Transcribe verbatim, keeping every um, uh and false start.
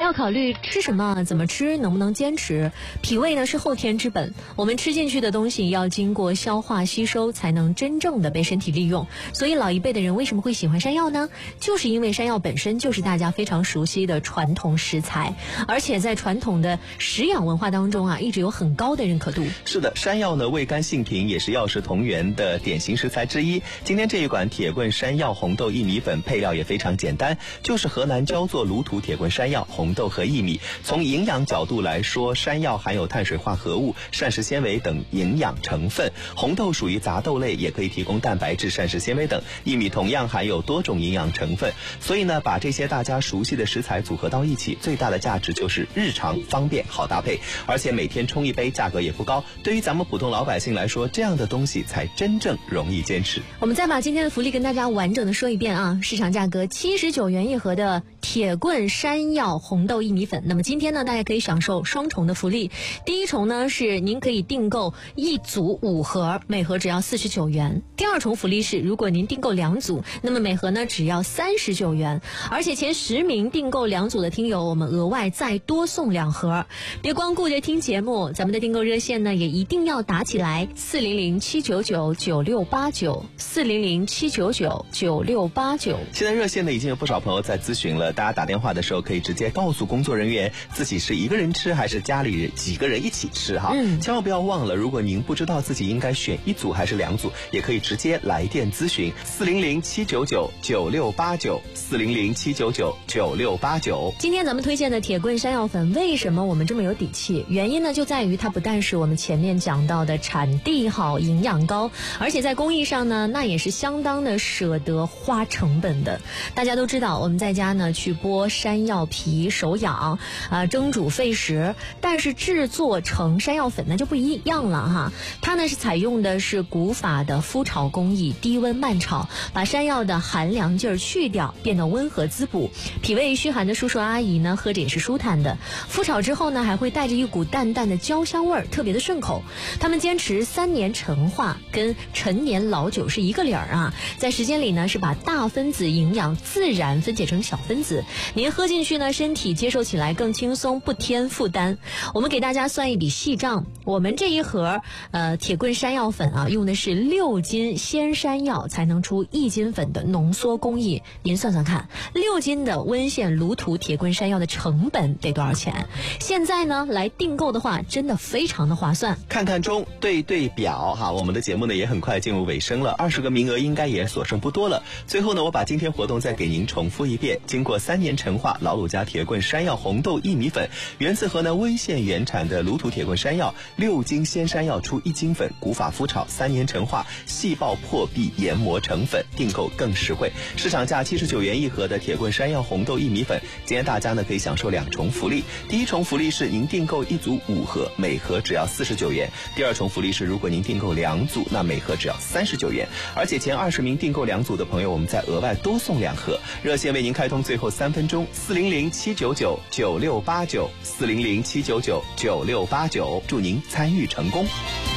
要考虑吃什么、怎么吃、能不能坚持。脾胃呢是后天之本，我们吃进去的东西要经过消化吸收，才能真正的被身体利用。所以老一辈的人为什么会喜欢山药呢？就是因为山药本身就是大家非常熟悉的传统食材，而且在传统的食养文化当中啊，一直有很高的认可度。 是的，山药呢味甘性平，也是药食同源的典型食材之一。今天这一款铁棍山药红豆薏米粉配料也非常简单，就是河南焦作卤土铁棍山药、红豆和薏米。从营养角度来说，山药含有碳水化合物、膳食纤维等营养成分，红豆属于杂豆类，也可以提供蛋白质、膳食纤维等，薏米同样含有多种营养成分。所以呢，把这些大家熟悉的食材组合到一起，最大的价值就是日常方便好搭配，而且每天冲一杯，价格也不高。对于咱们普通老百姓来说，这样的东西才真正容易坚持。 我们再把今天的福利跟大家完整的说一遍啊，市场价格七十九元一盒的铁棍山药红豆薏米粉。那么今天呢，大家可以享受双重的福利。第一重呢是您可以订购一组五盒，每盒只要四十九元。第二重福利是，如果您订购两组，那么每盒呢只要三十九元。而且前十名订购两组的听友，我们额外再多送两盒。别光顾着听节目，咱们的订购热线呢也一定要打起来，四零零七九九九六八九，四零零七九九九六八九。 现在热线呢已经有不少朋友在咨询了，大家打电话的时候可以直接告诉工作人员自己是一个人吃还是家里人几个人一起吃哈。嗯，千万不要忘了，如果您不知道自己应该选一组还是两组，也可以直接来电咨询四零零七九九九六八九，四零零七九九九六八九。 今天咱们推荐的铁棍山药粉，为什么我们这么有底气？原因呢就在于它不但是我们前面讲到的产地好、营养高，而且在工艺上呢，那也是相当的舍得花成本的。大家都知道，我们在家呢去剥山药皮手痒啊、呃，蒸煮费时，但是制作成山药粉那就不一样了哈。它呢是采用的是古法的麸炒工艺，低温慢炒，把山药的寒凉劲儿去掉，变得温和滋补。脾胃虚寒的叔叔阿姨呢喝着也是舒坦的。麸炒之后呢，还会带着一股淡淡的焦香味儿，特别的顺口。他们坚持三年陈化，跟陈年老酒是一个理儿啊。在时间里呢，是把大分子营养自然分解成小分子，您喝进去呢，身体接受起来更轻松，不添负担。我们给大家算一笔细账，我们这一盒呃铁棍山药粉啊，用的是六斤鲜山药才能出一斤粉的浓缩工艺。您算算看，六斤的温县卤土铁棍山药的成本得多少钱？现在呢来订购的话，真的非常的划算。 看看中，对对表哈，我们的节目呢也很快进入尾声了，二十个名额应该也所剩不多了。最后呢，我把今天活动再给您重复一遍：经过三年陈化，老鲁家铁棍山药红豆薏米粉，源自河南温县原产的卤土铁棍山药，六斤鲜山药出一斤粉，古法麸炒，三年陈化，细爆破壁研磨成粉，订购更实惠。市场价七十九元一盒的铁棍山药红豆薏米粉，今天大家呢可以享受两重福利。第一重福利是您订购一组五盒，每盒只要四十九元；第二重福利是如果您订购两组，那每盒只要三十九元。而且前二十名订购两组的朋友，我们再额外多送两盒。热线为您开通最后三分钟，四零零七九九九六八九，四零零七九九九六八九，祝您参与成功。